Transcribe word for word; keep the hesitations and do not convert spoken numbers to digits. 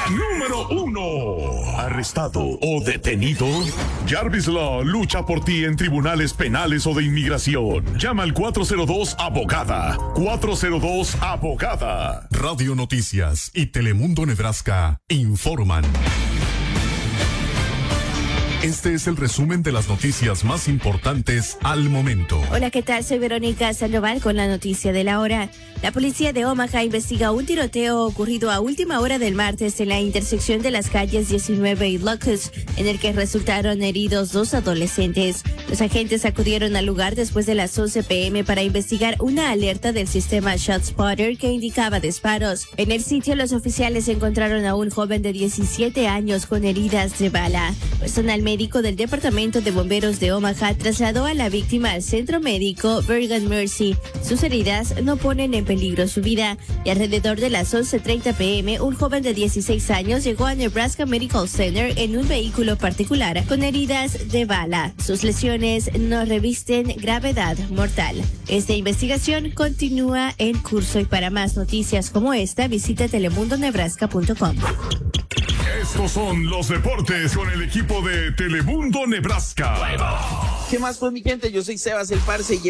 La número uno. ¿Arrestado o detenido? Jarvis Law lucha por ti en tribunales penales o de inmigración. Llama al cuatro cero dos abogada. cuatro cero dos abogada. Radio Noticias y Telemundo Nebraska informan. Este es el resumen de las noticias más importantes al momento. Hola, ¿qué tal? Soy Verónica Sandoval con la noticia de la hora. La policía de Omaha investiga un tiroteo ocurrido a última hora del martes en la intersección de las calles diecinueve y Locust, en el que resultaron heridos dos adolescentes. Los agentes acudieron al lugar después de las once pe eme para investigar una alerta del sistema ShotSpotter que indicaba disparos. En el sitio, los oficiales encontraron a un joven de diecisiete años con heridas de bala. Personalmente, médico del Departamento de Bomberos de Omaha trasladó a la víctima al centro médico Bergen Mercy. Sus heridas no ponen en peligro su vida. Y alrededor de las once treinta pe eme, un joven de dieciséis años llegó a Nebraska Medical Center en un vehículo particular con heridas de bala. Sus lesiones no revisten gravedad mortal. Esta investigación continúa en curso y para más noticias como esta, visita telemundo nebraska punto com. Estos son los deportes con el equipo de Telemundo Nebraska. ¿Qué más, pues, mi gente? Yo soy Sebas el Parce y